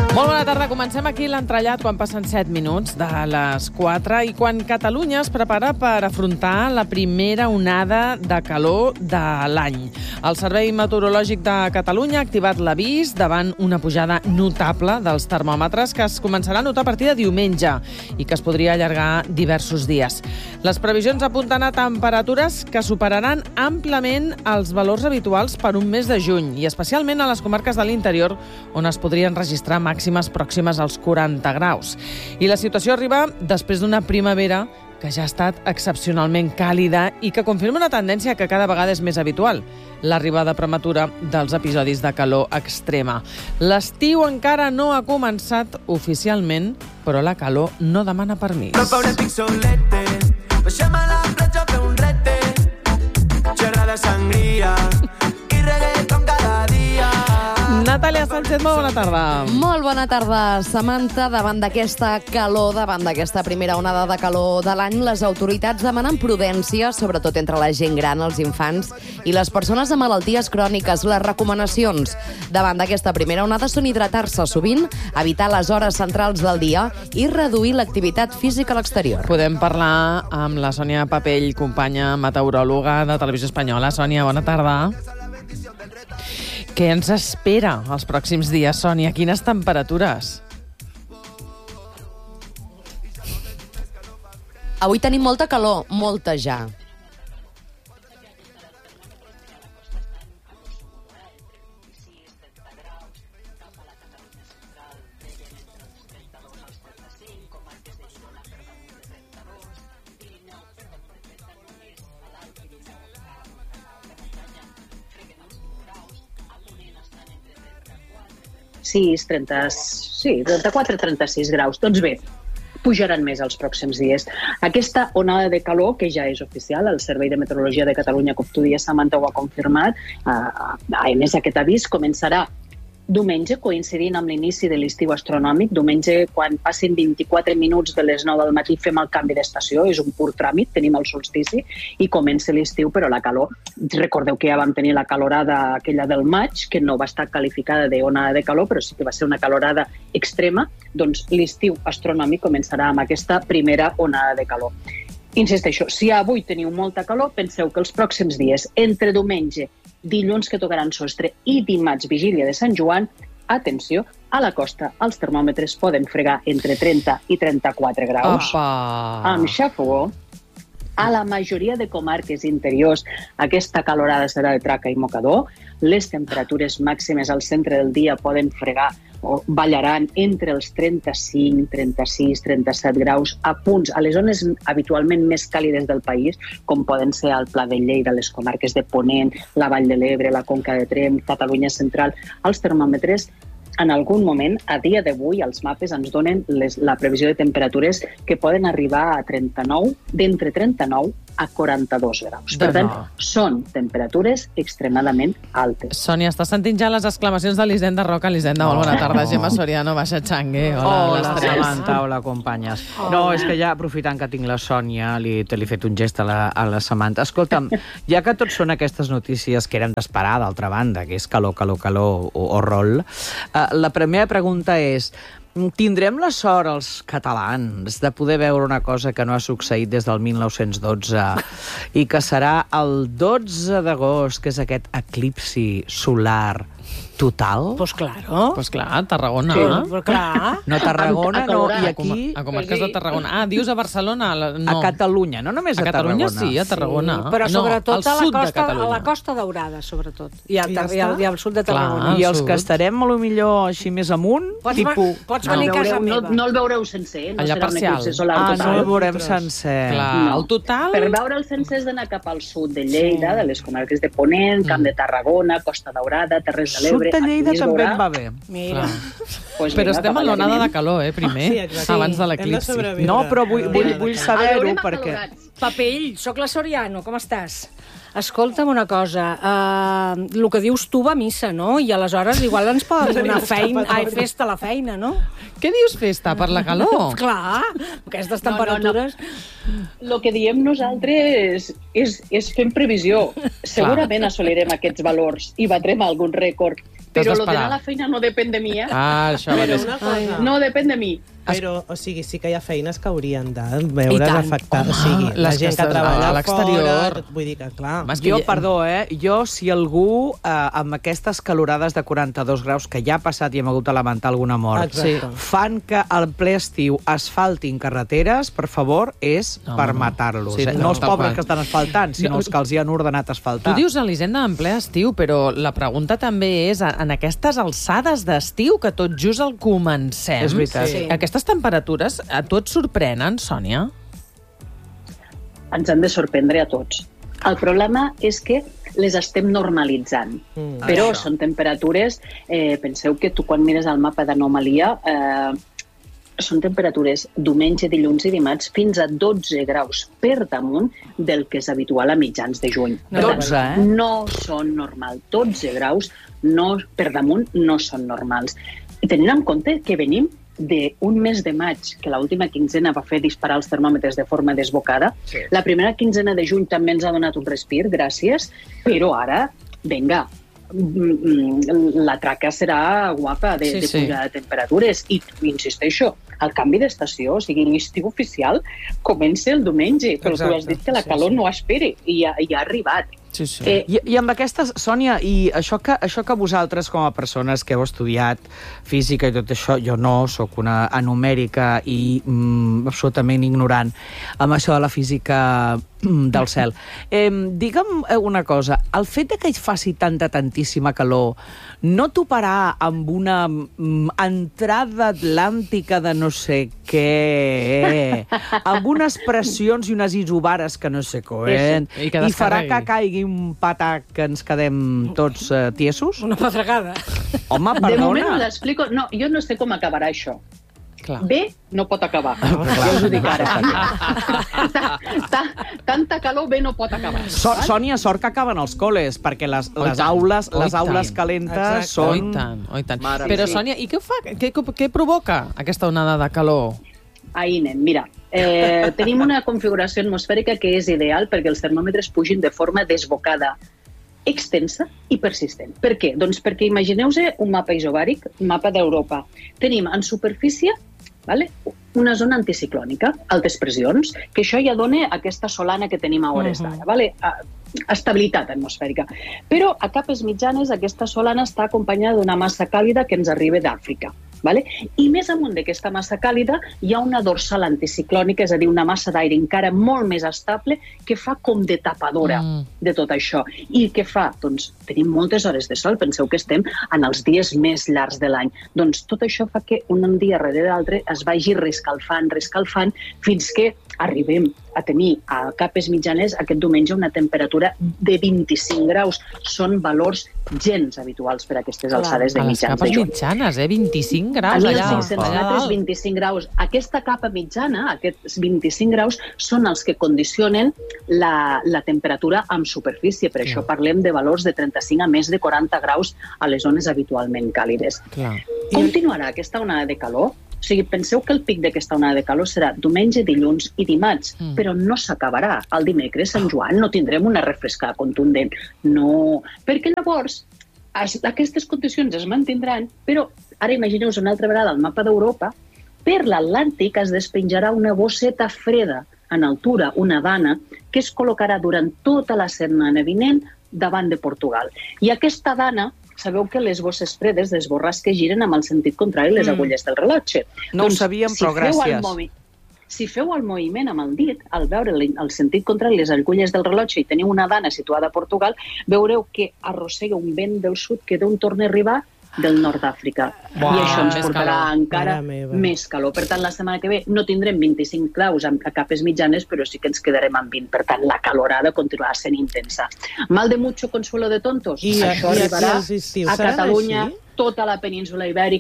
Molt bona tarda. Comencem aquí l'entrellat quan passen 7 minuts de les 4 i quan Catalunya es prepara per afrontar la primera onada de calor de l'any. El Servei Meteorològic de Catalunya ha activat l'avís davant una pujada notable dels termòmetres que es començarà a notar a partir de diumenge i que es podria allargar diversos dies. Les previsions apunten a temperatures que superaran àmpliament els valors habituals per un mes de juny i especialment a les comarques de l'interior on es podrien registrar màximes pròximes als 40 graus. I la situació arriba després d'una primavera que ja ha estat excepcionalment càlida i que confirma una tendència que cada vegada és més habitual, l'arribada prematura dels episodis de calor extrema. L'estiu encara no ha començat oficialment, però la calor no demana permís. Baixem a la platja a fer un rete, xerrar de sangria i reggaeton cada dia. Natàlia Sánchez, molt bona tarda. Molt bona tarda, Samantha. Davant d'aquesta calor, davant d'aquesta primera onada de calor de l'any, les autoritats demanen prudència, sobretot entre la gent gran, els infants i les persones amb malalties cròniques. Les recomanacions davant d'aquesta primera onada són hidratar-se sovint, evitar les hores centrals del dia i reduir l'activitat física a l'exterior. Podem parlar amb la Sònia Papell, companya meteoròloga de Televisió Espanyola. Sònia, bona tarda. Què ens espera els pròxims dies, Sònia? Quines temperatures? Avui tenim molta calor, molta ja. Sí, 34-36 graus. Doncs bé, pujaran més els pròxims dies. Aquesta onada de calor, que ja és oficial, el Servei de Meteorologia de Catalunya, com tu dies, Samantha, ho ha confirmat, a més aquest avís començarà diumenge, coincidint amb l'inici de l'estiu astronòmic. Diumenge, quan passin 24 minuts de les 9 del matí, fem el canvi d'estació. És un pur tràmit, tenim el solstici i comença l'estiu, però la calor... Recordeu que ja vam tenir la calorada aquella del maig, que no va estar qualificada d'onada de calor, però sí que va ser una calorada extrema. Doncs l'estiu astronòmic començarà amb aquesta primera onada de calor. Insisteixo, si avui teniu molta calor, penseu que els pròxims dies, entre diumenge, dilluns que tocaran sostre i dimarts, vigília de Sant Joan, atenció, a la costa els termòmetres poden fregar entre 30 i 34 graus. Opa! Amb xafogó. A la majoria de comarques interiors aquesta calorada serà de traca i mocador. Les temperatures màximes al centre del dia poden fregar o ballaran entre els 35, 36, 37 graus a punts, a les zones habitualment més càlides del país, com poden ser el Pla de Lleida, les comarques de Ponent, la Vall de l'Ebre, la Conca de Tremp, Catalunya Central. Els termòmetres, en algun moment, a dia d'avui, els mapes ens donen la previsió de temperatures que poden arribar a 39, d'entre 39 a 42 graus. Per tant, són temperatures extremadament altes. Sònia, estàs sentint ja les exclamacions de l'Hisenda Roca. L'Hisenda, molt bona tarda. Gemma Soriano, baixa xangue. Hola, Samantha, hola, companyes. No, és que ja, aprofitant que tinc la Sònia, li he fet un gest a la Samantha. Escolta'm, ja que tots són aquestes notícies que eren d'esperar, d'altra banda, que és calor o rol, la primera pregunta és: tindrem la sort, els catalans, de poder veure una cosa que no ha succeït des del 1912 i que serà el 12 d'agost, que és aquest eclipsi solar total? Pues claro. Pues clar, Tarragona. Sí, pues clar. No, Tarragona no, i aquí... A comarques de Tarragona. Ah, dius a Barcelona? No. A Catalunya, no només a Tarragona. A Catalunya sí, a Tarragona. Sí, però sobretot no, a la Costa Daurada, sobretot. I al sud de Tarragona. I els que estarem, millor així més amunt, tipus... Pots venir a casa meva. No el veureu sencer, no allà serà un eclipsi solar total. No el veurem sencer. Clar, el total... Per veure'l sencer has d'anar cap al sud de Lleida, de les comarques de Ponent, Camp de Tarragona, Costa Daurada, Terres de l'Ebre... Sud de Lleida també em va bé. Mira. Pues però estem a l'onada de calor, primer, abans de l'eclipsi. No, però vull saber-ho perquè... Papell, sóc la Soriano, com estàs? Escolta'm una cosa, el que dius tu va a missa, no? I aleshores igual ens poden donar festa a la feina, no? Què dius festa, per la calor? Clar, aquestes temperatures... El que diem nosaltres és fent previsió. Segurament assolirem aquests valors i batrem algun rècord. Però el d'anar a la feina no depèn de mi, eh? Ah, això va Però una cosa... No depèn de mi. Però, o sigui, sí que hi ha feines que haurien de veure's afectades. O sigui, la les gent que que treballa a l'exterior. fora... Vull dir que, clar... Jo, perdó, jo, si algú, amb aquestes calorades de 42 graus, que ja ha passat i hem hagut de lamentar alguna mort, fan que al ple estiu asfaltin carreteres, per favor, és per matar-los. No els pobres que estan asfaltant, sinó els que els hi han ordenat asfaltar. Tu dius, Elisenda, en ple estiu, però la pregunta també és, en aquestes alçades d'estiu, que tot just el comencem... És veritat. Aquestes temperatures a tu et sorprenen, Sònia? Ens han de sorprendre a tots. El problema és que les estem normalitzant. Però són temperatures... penseu que tu quan mires el mapa d'anomalia... són temperatures diumenge, dilluns i dimarts fins a 12 graus per damunt del que és habitual a mitjans de juny. 12, No són normals. 12 graus per damunt no són normals. I tenint en compte que venim d'un mes de maig, que l'última quinzena va fer disparar els termòmetres de forma desbocada. La primera quinzena de juny també ens ha donat un respir, gràcies, però ara, vinga, la traca serà guapa de pujar de temperatures. I insisteixo, el canvi d'estació, o sigui, l'estiu oficial, comença el diumenge, però tu has dit que la calor no espera i ha arribat. I amb aquestes, Sònia, i això que vosaltres com a persones que heu estudiat física i tot això, jo no, sóc una anomèrica i absolutament ignorant amb això de la física del cel. Digue'm una cosa, el fet que hi faci tantíssima calor no toparà amb una entrada atlàntica de no sé què, amb unes pressions i unes isobares que no sé què, i farà que caigui un patac que ens quedem tots tiesos? Una pedregada. Home, perdona. De moment l'explico. No, jo no sé com acabarà això. Bé no pot acabar. Ja us ho dic ara. Tanta calor bé no pot acabar. Sònia, sort que acaben els col·les, perquè les aules calentes són... Oi tant. Però, Sònia, i què fa? Què provoca aquesta onada de calor? Ahí anem. Mira, tenim una configuració atmosfèrica que és ideal perquè els termòmetres pugin de forma desbocada, extensa i persistent. Per què? Doncs perquè imagineu-vos un mapa isobàric, un mapa d'Europa. Tenim en superfície una zona anticiclònica, altes pressions, que això ja dona aquesta solana que tenim a hores d'ara, estabilitat atmosfèrica. Però a capes mitjanes aquesta solana està acompanyada d'una massa càlida que ens arriba d'Àfrica. I més amunt d'aquesta massa càlida hi ha una dorsal anticiclònica, és a dir, una massa d'aire encara molt més estable que fa com de tapadora de tot això. I què fa? Doncs tenim moltes hores de sol, penseu que estem en els dies més llargs de l'any. Doncs tot això fa que un dia darrere l'altre es vagi rescalfant, fins que arribem a tenir a capes mitjanes aquest diumenge una temperatura de 25 graus. Són valors gens habituals per a aquestes alçades de mitjans de juny. A les capes mitjanes, 25 graus allà. A 1.500 metres, 25 graus. Aquesta capa mitjana, aquests 25 graus, són els que condicionen la temperatura en superfície. Per això parlem de valors de 35 a més de 40 graus a les zones habitualment càlides. Continuarà aquesta onada de calor? O sigui, penseu que el pic d'aquesta onada de calor serà diumenge, dilluns i dimarts, però no s'acabarà. El dimecres, Sant Joan, no tindrem una refrescada contundent. No, perquè llavors aquestes condicions es mantindran, però ara imagineu-vos una altra vegada el mapa d'Europa, per l'Atlàntic es despenjarà una bosseta freda en altura, una dana, que es col·locarà durant tota la setmana vinent davant de Portugal. I aquesta dana, sabeu que les bosses fredes, les borrasques, giren amb el sentit contrari les agulles del rellotge. No ho sabíem, però gràcies. Si feu el moviment amb el dit, al veure el sentit contrari les agulles del rellotge i teniu una dana situada a Portugal, veureu que arrossega un vent del sud que d'un torna a arribar del nord d'Àfrica. I això ens portarà encara més calor. Per tant, la setmana que ve no tindrem 25 graus a capes mitjanes, però sí que ens quedarem amb 20. Per tant, la calorada continuarà sent intensa. Mal de mucho, consuelo de tontos. Això arribarà a Catalunya, tota la península Ibèrica,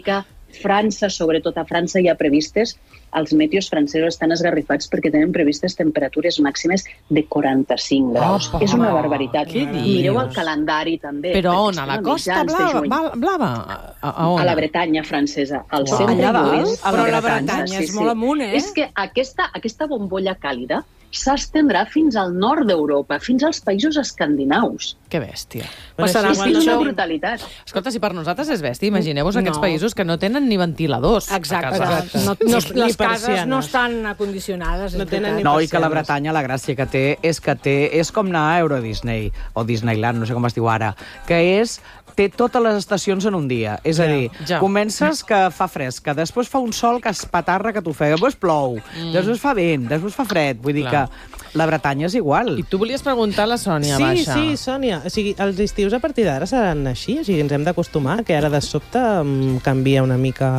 França, sobretot a França, hi ha previstes, els meteos francesos estan esgarrifats perquè tenen previstes temperatures màximes de 45 graus. És una barbaritat. Mireu el calendari també. Però on? A la costa blava? A la Bretanya francesa, al centre i oest. Però la Bretanya és molt amunt, eh? És que aquesta bombolla càlida s'estendrà fins al nord d'Europa, fins als països escandinaus. Que bèstia. És una brutalitat. Escolta, si per nosaltres és bèstia, imagineu-vos aquests països que no tenen ni ventiladors. Exacte. Les cases no estan acondicionades. No, i que la Bretanya, la gràcia que té és com anar a Eurodisney, o Disneyland, no sé com es diu ara, que té totes les estacions en un dia. És a dir, comences que fa fresca, després fa un sol que es patarra que t'ofega, després plou, després fa vent, després fa fred. Vull dir que la Bretanya és igual. I tu volies preguntar a la Sònia Baixa. Sí, Sònia. O sigui, els estius a partir d'ara seran així? O sigui, ens hem d'acostumar que ara de sobte canvia una mica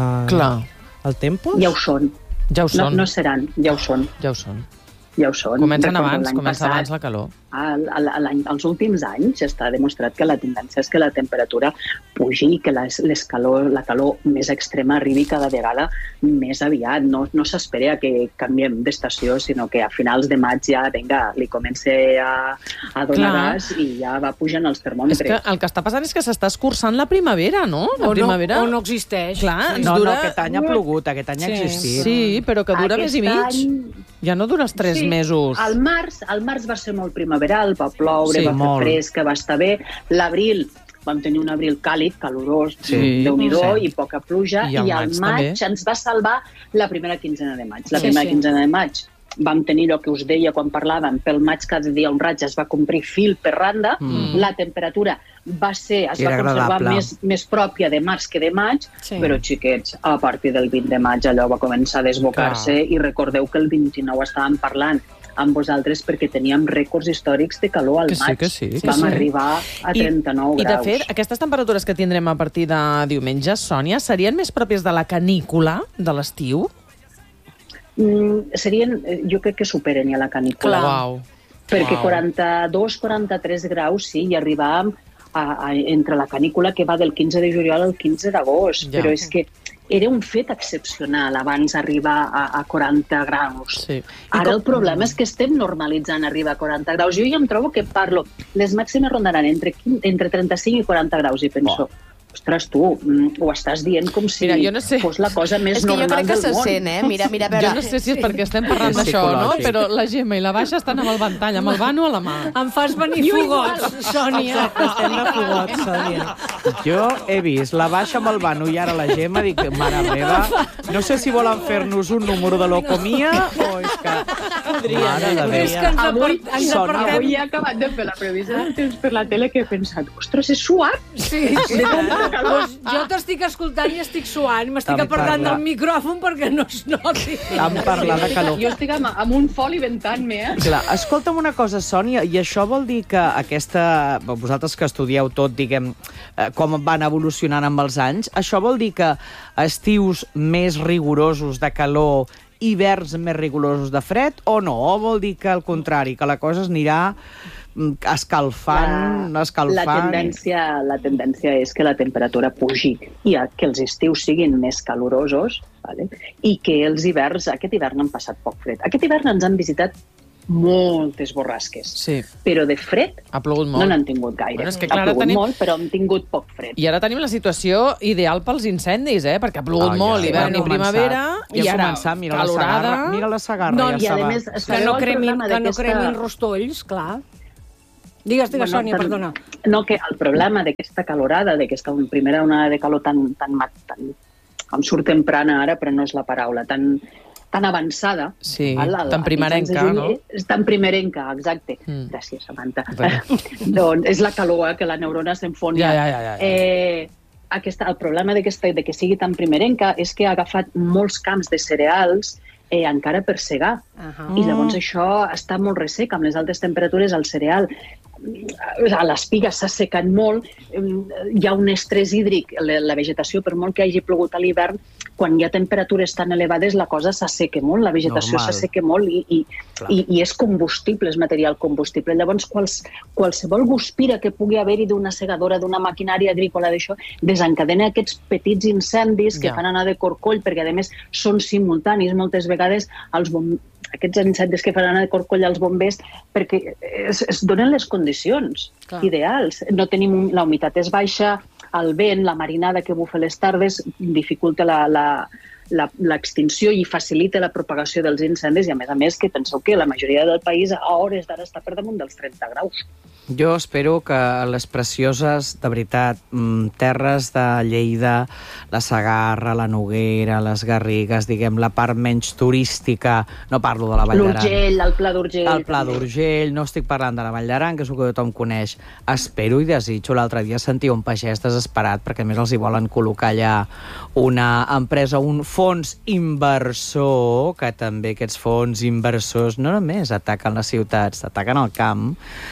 el tempo? Ja ho són. No seran, ja ho són. Ja ho són. Ja ho són. Comença abans la calor. Els últims anys està demostrat que la tendència és que la temperatura pugi i que la calor més extrema arribi cada vegada més aviat. No s'espera que canviem d'estació, sinó que a finals de maig ja, li comença a donar gas i ja va pujant els termòmetres. És que el que està passant és que s'està escurçant la primavera, no? La primavera... O no existeix. Clar, no, aquest any ha plogut, aquest any ha existit. Sí, però que dura mes i mig. Ja no dures 3 mesos. Al març va ser molt primaveral, va ploure, va fer fresca, va estar bé. L'abril vam tenir un abril càlid, calorós, Déu-n'hi-do, i poca pluja, i al maig ens va salvar la primera quinzena de maig. La primera quinzena de maig vam tenir el que us deia quan parlàvem, pel maig cada dia un raig es va complir fil per randa, la temperatura es va conservar més pròpia de març que de maig, però xiquets, a partir del 20 de maig allò va començar a desbocar-se i recordeu que el 29 estàvem parlant amb vosaltres perquè teníem rècords històrics de calor al maig. Vam arribar a 39 graus. I de fet, aquestes temperatures que tindrem a partir de diumenge, Sònia, serien més pròpies de la canícula de l'estiu? Jo crec que superen ja la canícula. Perquè 42-43 graus, sí, i arribàvem entre la canícula que va del 15 de juliol al 15 d'agost. Però és que era un fet excepcional abans d'arribar a 40 graus. Ara el problema és que estem normalitzant arribar a 40 graus. Jo ja em trobo que les màximes rondaran entre 35 i 40 graus i penso... Ostres, tu, ho estàs dient com si fos la cosa més normal del món. És que jo crec que se sent, Mira, a veure... Jo no sé si és perquè estem parlant d'això, no? Però la Gemma i la Baixa estan amb el ventall, amb el vano a la mà. Em fas venir fogots, Sònia. Estem de fogots, Sònia. Jo he vist la Baixa amb el vano i ara la Gemma, dic, mare meva, no sé si volen fer-nos un número de l'Ocomia o és que... És que avui he acabat de fer la previsió del temps per la tele que he pensat, ostres, és suat? Sí. Jo t'estic escoltant i estic suant. M'estic apartant del micròfon perquè no es noti. Vam parlar de calor. Jo estic amb un foli ventant-me, Clar, escolta'm una cosa, Sònia, i això vol dir que vosaltres que estudieu tot, diguem, com van evolucionant amb els anys, això vol dir que estius més rigorosos de calor, hiverns més rigorosos de fred, o no? O vol dir que, al contrari, que la cosa es anirà escalfant... La tendència és que la temperatura pugi i que els estius siguin més calorosos, i que els hiverns, aquest hivern han passat poc fred. Aquest hivern ens han visitat moltes borrasques, però de fred no n'han tingut gaire. Ha plogut molt, però han tingut poc fred. I ara tenim la situació ideal pels incendis, perquè ha plogut molt hivern i primavera, i ara calorada. Mira la Segarra, ja sabem. Que no cremin rostolls, clar. Digues, Sònia, perdona. No, que el problema d'aquesta calorada, d'aquesta primera onada de calor tan em surt temprana ara, però no és la paraula, tan avançada. Sí, tan primerenca, no? Tan primerenca, exacte. Gràcies, Samantha. Doncs és la calor, que la neurona s'enfonia. El problema de que sigui tan primerenca és que ha agafat molts camps de cereals encara per segar. I llavors això està molt ressec. Amb les altes temperatures, el cereal a l'Espiga s'ha assecat molt, hi ha un estrès hídric, la vegetació, per molt que hagi plogut a l'hivern, quan hi ha temperatures tan elevades la cosa s'asseca molt, la vegetació s'asseca molt i és combustible, és material combustible. Llavors, qualsevol guspira que pugui haver-hi d'una segadora, d'una maquinària agrícola, d'això, desencadena aquests petits incendis que fan anar de corcoll, perquè a més són simultanis moltes vegades aquests incendis que fan anar de corcoll als bombers, perquè es donen les condicions ideals. No tenim, la humitat és baixa, el vent, la marinada que bufa les tardes dificulta l'extinció i facilita la propagació dels incendis i, a més, que penseu que la majoria del país a hores d'ara està per damunt dels 30 graus. Jo espero que les precioses, de veritat, terres de Lleida, la Segarra, la Noguera, les Garrigues, diguem, la part menys turística, no parlo de la Vall d'Aran. L'Urgell, el Pla d'Urgell. El Pla d'Urgell, no estic parlant de la Vall d'Aran, que és el que tothom coneix. Espero i desitjo. L'altre dia sentia un pagès desesperat, perquè a més els hi volen col·locar allà una empresa, un fons inversor, que també aquests fons inversors no només ataquen les ciutats, ataquen el camp,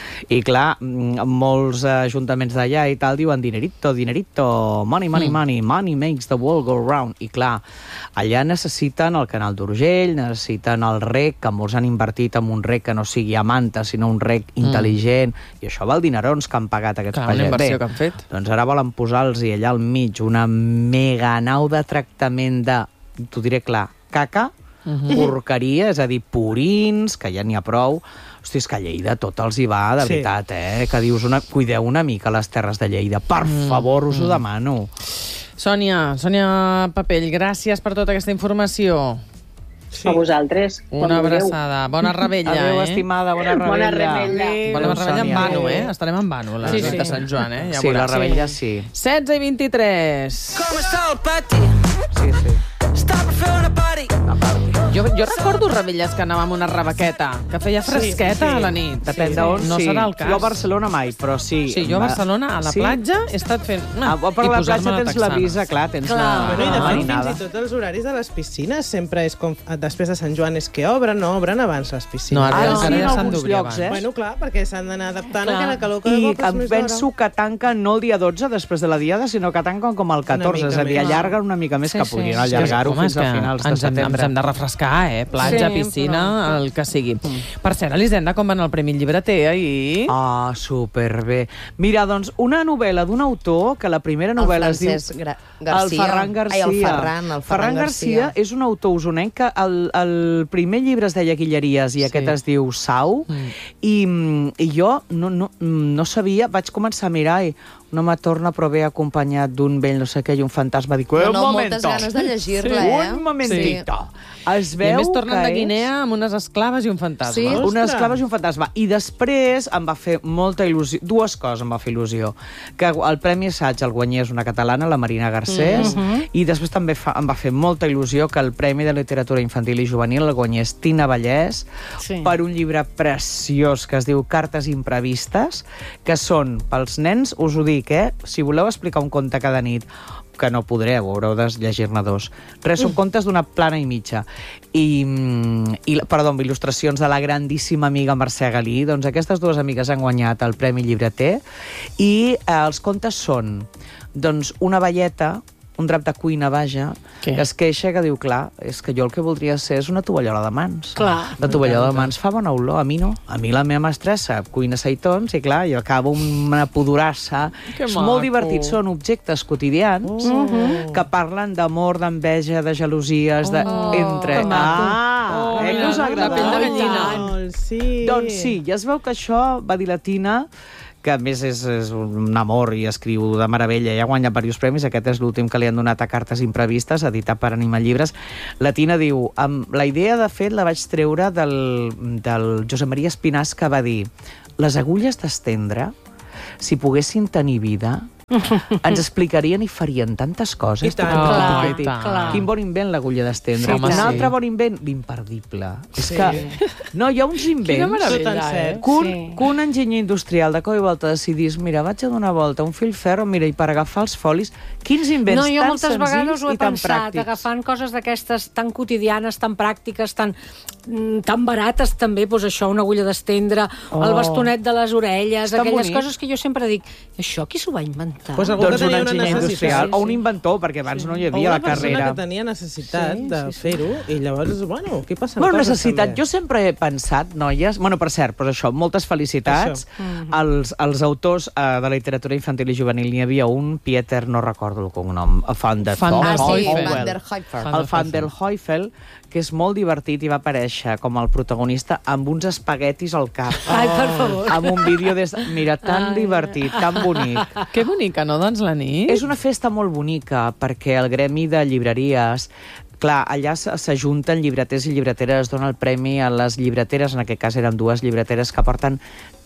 i clar, molts ajuntaments d'allà i tal diuen dinerito, dinerito, money, money, money, money makes the world go round. I clar, allà necessiten el canal d'Urgell, necessiten el rec, que molts han invertit en un rec que no sigui a manta, sinó un rec intel·ligent, i això val dinerons que han pagat aquests pagès. Una inversió que han fet. Doncs ara volen posar-los allà al mig una mega nau de tractament de, t'ho diré clar, caca, porqueria, és a dir, purins, que ja n'hi ha prou. Hosti, és que a Lleida tot els hi va, de veritat, que dius, cuideu una mica les terres de Lleida. Per favor, us ho demano. Sònia Papell, gràcies per tota aquesta informació. A vosaltres. Una abraçada. Bona rebella, Adéu, estimada, bona rebella. Bona rebella. Bona rebella en vano, Estarem en vano, la nit de Sant Joan, Ja sí, la rebella sí. 16 i 23. Com està el pati? Sí. Està per fer una party. Jo recordo rebelles que anàvem a una rebequeta, que feia fresqueta a la nit. Depèn d'on, no serà el cas. Jo a Barcelona mai, però sí. Sí, jo a Barcelona, a la platja, he estat fent... Per la platja tens la visa, clar, tens la marinada. Fins i tot els horaris de les piscines sempre és com... Després de Sant Joan és que obren, no obren abans les piscines. No, ara sí, ja s'han alguns d'obrir llocs, abans. Bueno, clar, perquè s'han d'anar adaptant a la calor cada cop és més d'hora. I penso que tanquen no el dia 12 després de la diada, sinó que tanquen com el 14, és a dir, allarguen una mica més, que podrien allargar-ho fins a finals de setembre. Ens hem de refrescar, platja, piscina, el que sigui. Per cert, Elisenda, com va anar el Premi Llibreter ahir? Ah, superbé. Mira, doncs, una novel·la d'un autor que la primera novel·la es diu... El Ferran Garcia. El Ferran Garcia és un autor usonenc que el primer llibre es deia Guilleries i aquest es diu Sau, i jo no sabia, vaig començar a mirar i un home torna però ve acompanyat d'un vell no sé què i un fantasma. Dic, moltes ganes de llegir-la, Un momentito. Es veu I a més tornen de que Guinea amb unes esclaves i un fantasma. Sí, unes esclaves i un fantasma. I després em va fer molta il·lusió, dues coses em va fer il·lusió. Que el Premi Assaig el guanyés una catalana, la Marina Garcés, i després també em va fer molta il·lusió que el Premi de Literatura Infantil i Juvenil el guanyés Tina Vallès per un llibre preciós que es diu Cartes imprevistes, que són pels nens, us ho dic, si voleu explicar un conte cada nit, que no podreu, haureu de llegir-ne dos. Res, són contes d'una plana i mitja. Perdó, amb il·lustracions de la grandíssima amiga Mercè Galí. Doncs aquestes dues amigues han guanyat el Premi Llibreter i els contes són doncs una velleta, un drap de cuina, vaja, que es queixa, que diu, clar, és que jo el que voldria ser és una tovallola de mans. Clar. La tovallola de mans fa bona olor, a mi no. A mi la meva mestressa cuina seitons i, clar, jo acabo una pudorassa. És molt divertit, són objectes quotidians que parlen d'amor, d'enveja, de gelosies, entre... Que us agrada? La pell de gallina. Doncs sí, ja es veu que això va dir la Tina, que a més és un amor i escriu de meravella, i ha guanyat diversos premis. Aquest és l'últim que li han donat a Cartes imprevistes, editat per Animal Llibres. La Tina diu, la idea de fet la vaig treure del Josep Maria Espinàs, que va dir: les agulles d'estendre, si poguessin tenir vida, ens explicarien i farien tantes coses. I tant. Clar. Quin bon invent, l'agulla d'estendre. Sí, Un sí. altre bon invent, l'imperdible. És que, no, hi ha uns invents... Tot encert. Que un enginyer industrial de cop i volta decidís, mira, vaig a donar volta a un fil ferro, mira, i per agafar els folis, quins invents No, jo tan moltes vegades senzills ho he i tan pensat, pràctics. agafant coses d'aquestes tan quotidianes, tan pràctiques, tan barates també, doncs això, una agulla d'estendre, el bastonet de les orelles, Està aquelles bonic. coses que jo sempre dic, això qui s'ho va inventar? Pues algú que Doncs un tenia una enginyer industrial, necessitat. o un inventor, perquè abans no hi O havia una la persona carrera. que tenia necessitat de fer-ho, i llavors, bueno, aquí passen Bueno, coses necessitat. també. Jo sempre he pensat, noies... Bueno, per cert, doncs això, moltes felicitats. Els autors de la literatura infantil i juvenil, n'hi havia un, Pieter, no recordo el cognom, Van der Heuvel. El Van der Heuvel, que és molt divertit i va aparèixer com el protagonista amb uns espaguetis al cap. Ai, per favor. Amb un vídeo mira, tan divertit, tan bonic. Que bonica, no, doncs, la nit? És una festa molt bonica perquè el gremi de llibreries... Clar, allà s'ajunten llibreters i llibreteres, dona el premi a les llibreteres, en aquest cas eren 2 llibreteres que porten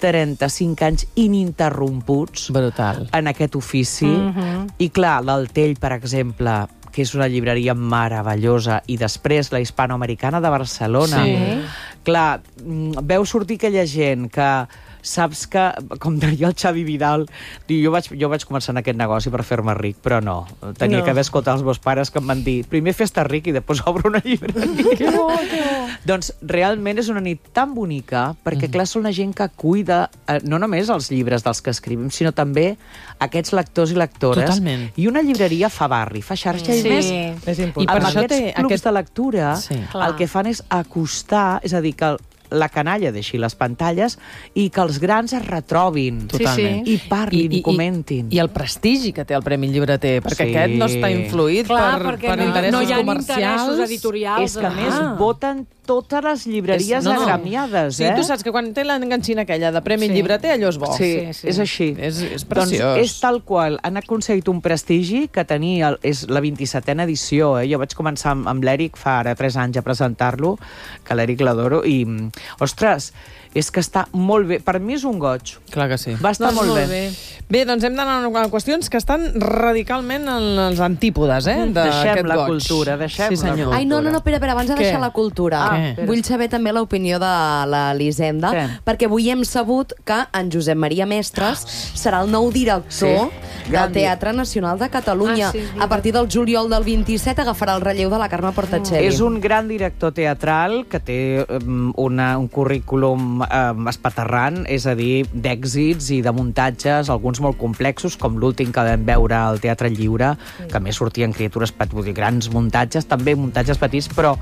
35 anys ininterromputs Brutal. en aquest ofici. I clar, l'Altell, per exemple, que és una llibreria meravellosa, i després la Hispanoamericana de Barcelona. Sí. Clar, veu sortir aquella gent que saps que, com deia el Xavi Vidal, diu, jo vaig començar en aquest negoci per fer-me ric, però no. Tenia que haver escoltat els meus pares que em van dir, primer fes-te ric i després obre una llibreria. Que bo, que bo. Doncs realment és una nit tan bonica, perquè clar, són la gent que cuida no només els llibres dels que escrivim, sinó també aquests lectors i lectores. Totalment. I una llibreria fa barri, fa xarxa, i més És I important. per amb això aquests clubs de lectura, Sí. el que fan és acostar, és a dir, que la canalla deixi les pantalles i que els grans es retrobin. Totalment. I parlin, i comentin. I el prestigi que té el Premi Llibreter, perquè Sí. aquest no està influït perquè per interessos no hi ha comercials. interessos editorials. És que, a més, voten totes les llibreries agremiades, Sí, tu saps que quan té l'enganxina aquella de Premi Llibreter, allò és bo. Sí, és així. És preciós. Doncs és tal qual. Han aconseguit un prestigi que tenia... És la 27a edició, Jo vaig començar amb l'Eric fa ara 3 anys a presentar-lo, que l'Eric l'adoro, i, ostres, és que està molt bé. Per mi és un goig. Clar que sí. Va estar molt bé. Bé, doncs hem d'anar a qüestions que estan radicalment en els antípodes, Deixem d'aquest la goig. cultura, deixem Sí, senyor. la Ai, no, espera, abans de Què? deixar la cultura. Què? Vull saber també l'opinió de l'Elisenda, Què? perquè avui hem sabut que en Josep Maria Mestres serà el nou director del Teatre Nacional de Catalunya. A partir del juliol del 27 agafarà el relleu de la Carme Portacelli. És un gran director teatral que té un currículum espaterrant, és a dir, d'èxits i de muntatges, alguns molt complexos, com l'últim que vam veure al Teatre Lliure, que a més sortien criatures petites, grans muntatges, també muntatges petits, però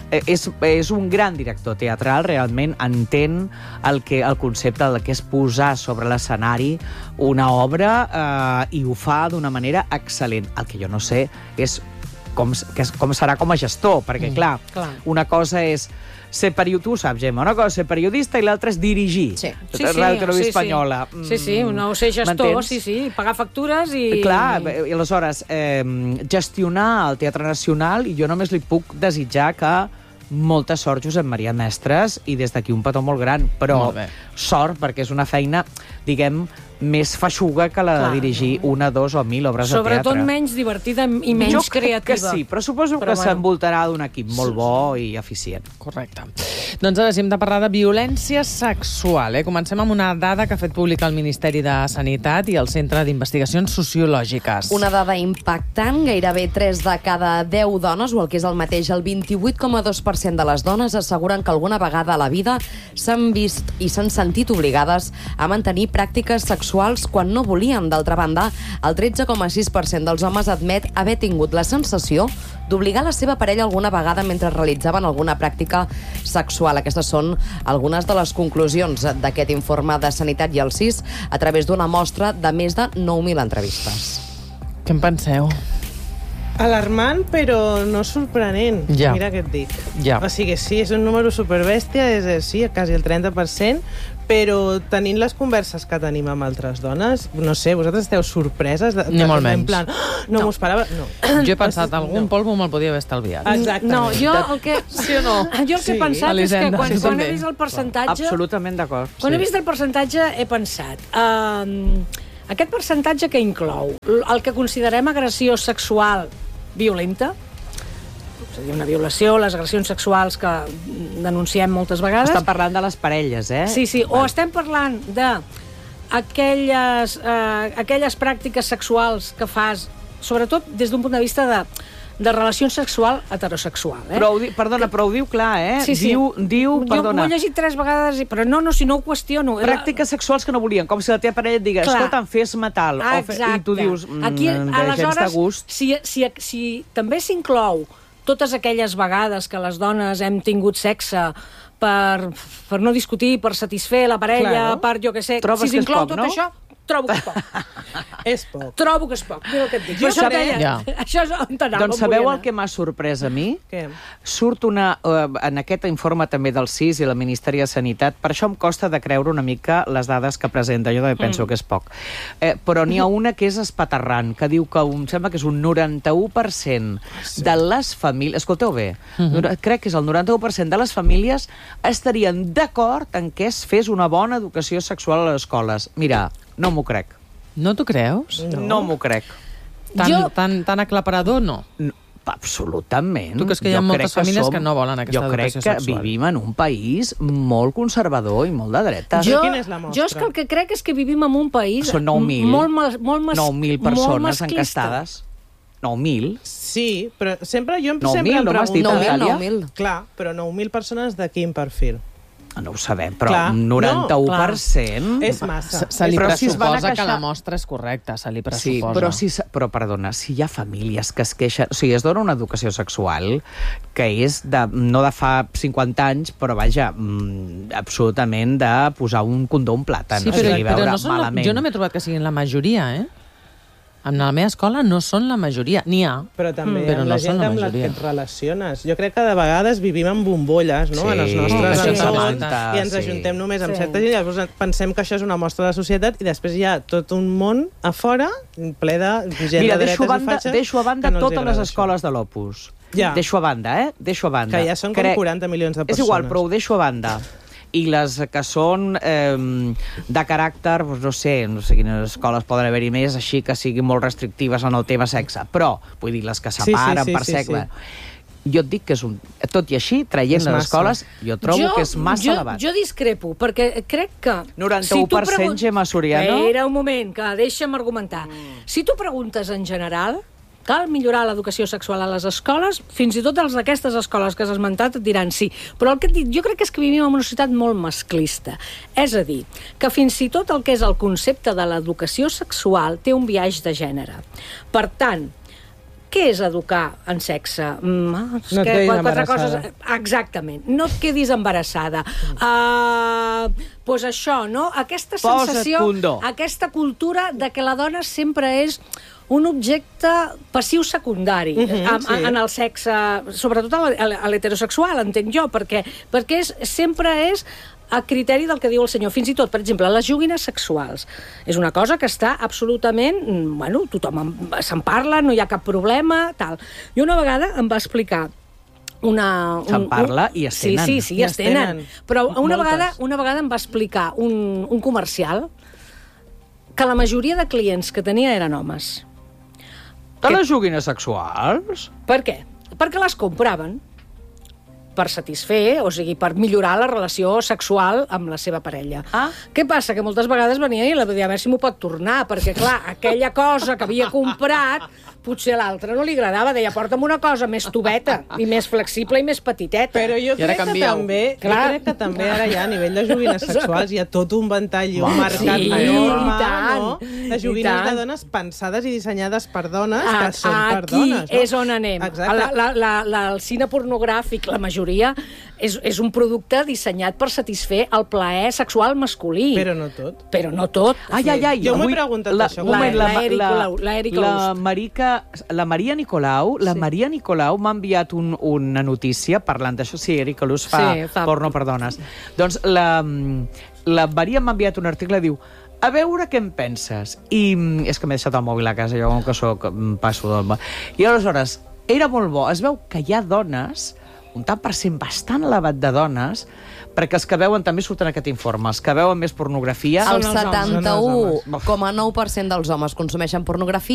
és un gran director teatral, realment entén el concepte del que és posar sobre l'escenari una obra i ho fa d'una manera excel·lent. El que jo no sé és com serà com a gestor, perquè, clar, una cosa és ser periodista, tu saps, Gemma, una cosa és ser periodista i l'altra és dirigir. Sí. Ràdio Televisió Espanyola. Sí, no ser gestor, m'entens? pagar factures i... Clar, i aleshores, gestionar el Teatre Nacional, i jo només li puc desitjar que molta sort, Josep Maria Mestres, i des d'aquí un petó molt gran, però sort, perquè és una feina, diguem, més feixuga que la de dirigir 1, 2 o 1.000 obres de teatre. Sobretot menys divertida i menys creativa. Jo crec que sí, però suposo que s'envoltarà d'un equip molt bo i eficient. Correcte. Doncs ara sí, hem de parlar de violència sexual. Comencem amb una dada que ha fet pública el Ministeri de Sanitat i el Centre d'Investigacions Sociològiques. Una dada impactant, gairebé 3 de cada 10 dones, o el que és el mateix, el 28,2% de les dones asseguren que alguna vegada a la vida s'han vist i s'han sentit obligades a mantenir pràctiques sexuals quan no volien. D'altra banda, el 13,6% dels homes admet haver tingut la sensació d'obligar la seva parella alguna vegada mentre realitzaven alguna pràctica sexual. Aquestes són algunes de les conclusions d'aquest informe de Sanitat i el CIS a través d'una mostra de més de 9.000 entrevistes. Què en penseu? Alarmant, però no sorprenent. Ja. Mira què et dic. Ja. O sigui, sí, és un número superbèstia, sí, quasi el 30%, però tenint les converses que tenim amb altres dones, no sé, vosaltres esteu sorpreses? Ni molt menys. En plan, no m'ho esperava, no. Jo he pensat, algun polvo me'l podia haver estalviat. Exactament. No, jo el que... Sí o no? Jo el que he pensat és que Elisenda, quan sí, he vist el percentatge... Absolutament d'acord. Quan he vist el percentatge he pensat... Aquest percentatge que inclou el que considerem agressió sexual violenta, és a dir, una violació, les agressions sexuals que denunciem moltes vegades. Estan parlant de les parelles, eh? Sí, o estem parlant de aquelles pràctiques sexuals que fas, sobretot des d'un punt de vista de relació sexual heterosexual. Però ho diu clar, eh? Sí. Diu, perdona. Jo ho he llegit 3 vegades, però si no ho qüestiono. Pràctiques sexuals que no volien, com si la teva parella et digués, escolta'm, fes-me tal. I tu dius, aquí, gens de gust. Si també s'inclou totes aquelles vegades que les dones hem tingut sexe per no discutir, per satisfer la parella, per jo què sé... Trobes si s'inclou tot això, trobo que és poc. És poc. Trobo que és poc. Mira el que et dic. Això és on t'anava. Doncs sabeu el que m'ha sorprès a mi? Què? Surt en aquest informe també del CIS i el Ministeri de Sanitat, per això em costa de creure una mica les dades que presenta, jo també penso que és poc. Però n'hi ha una que és espaterrant, que diu que em sembla que és un 91% de les famílies... Escolteu bé, crec que és el 91% de les famílies estarien d'acord en què es fes una bona educació sexual a les escoles. Mira, no m'ho crec. No t'ho creus? No m'ho crec. Tan aclaparador, no? Absolutament. Tu creus que hi ha moltes famílies que no volen aquesta educació sexual? Jo crec que vivim en un país molt conservador i molt de dretes. Quina és la mostra? Jo és que el que crec és que vivim en un país... Són 9.000. Molt 9.000 persones encastades. 9.000. Sí, però sempre jo sempre 9.000, em no m'has dit, pregunto... Natàlia? 9.000. Clar, però 9.000 persones de quin perfil? No ho sabem, però Clar, un 91%... És massa. Se li Però si es van pressuposa a que la queixar- mostra és correcta, se li Sí, pressuposa. però perdona, si hi ha famílies que es queixen... O sigui, es dona una educació sexual que és no de fa 50 anys, però vaja, absolutament de posar un condó a un plàtan. Sí, o sigui, però veure no són malament. jo no m'he trobat que siguin la majoria, eh? En la meva escola no són la majoria. N'hi ha, Però també però amb no la són gent la amb la que majoria. et relaciones. Jo crec que de vegades vivim en bombolles, no? Sí, En els nostres això entorns, s'aguanta, i ens sí. ajuntem només amb Sí. certa gent, i llavors pensem que això és una mostra de la societat, i després hi ha tot un món a fora, ple de gent Mira, de dretes i fatxes, deixo a banda que no els totes agrada les això. escoles de l'Opus. Ja. Deixo a banda, Deixo a banda. Que ja són com 40 milions de persones. És igual, però ho deixo a banda. I les que són de caràcter, doncs no sé quines escoles poden haver-hi més, així que siguin molt restrictives en el tema sexe, però, vull dir, les que separen per segle... Jo et dic que és un... Tot i així, traient És les massa. escoles, jo trobo que és massa elevat. Jo discrepo, perquè crec que... 91% Gemma Soriano? Espera un moment, que deixa'm argumentar. Si tu preguntes en general, cal millorar l'educació sexual a les escoles, fins i tot els d'aquestes escoles que has esmentat et diran sí. Però el que et dic, jo crec que és que vivim en una societat molt masclista. És a dir, que fins i tot el que és el concepte de l'educació sexual té un biaix de gènere. Per tant, què és educar en sexe? No et quedis embarassada. Exactament. No et quedis embarassada. Pues això, no? Aquesta Posa't sensació, condó. aquesta cultura de que la dona sempre és un objecte passiu secundari sí. en el sexe, sobretot a l'heterosexual, entenc jo, perquè sempre és a criteri del que diu el senyor. Fins i tot, per exemple, les joguines sexuals. És una cosa que està absolutament... Bueno, tothom se'n parla, no hi ha cap problema, tal. I una vegada em va explicar Se'n parla i es tenen. Sí, es tenen. Però una Moltes. vegada em va explicar un comercial que la majoria de clients que tenia eren homes. De les joguines sexuals? Per què? Perquè les compraven per satisfer, o sigui, per millorar la relació sexual amb la seva parella. Què passa? Que moltes vegades venia i la deia a veure si m'ho pot tornar, perquè, clar, aquella cosa que havia comprat, potser a l'altre no li agradava, deia, porta'm una cosa més tubeta, i més flexible i més petiteta. Però jo crec que també ara ja a nivell de joguines sexuals hi ha tot un ventall i un mercat enorme, no? De joguines de dones pensades i dissenyades per dones que són per dones, no? Aquí és on anem. El cine pornogràfic, la majoria, és un producte dissenyat per satisfer el plaer sexual masculí. Però no tot. Però no tot. Ai. Jo m'ho he preguntat això. La Maria Nicolau m'ha enviat una notícia parlant d'això. Sí, Erika Luz fa porno per dones. Doncs la Maria m'ha enviat un article i diu: a veure què en penses. I és que m'he deixat el mòbil a casa, jo com que passo del... I aleshores, era molt bo. Es veu que hi ha dones un tant per cent bastant elevat de dones, perquè els que veuen, també surten aquest informe, els que veuen més pornografia... El 71,9% dels homes consumeixen pornografia